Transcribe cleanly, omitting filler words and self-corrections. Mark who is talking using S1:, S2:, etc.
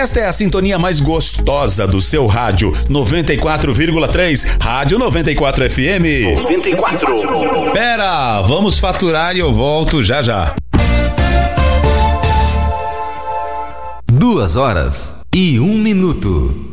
S1: Esta é a sintonia mais gostosa do seu rádio, 94,3, Rádio 94 FM.
S2: 94.
S1: Pera, vamos faturar e eu volto já já.
S3: 2 horas e 1 minuto.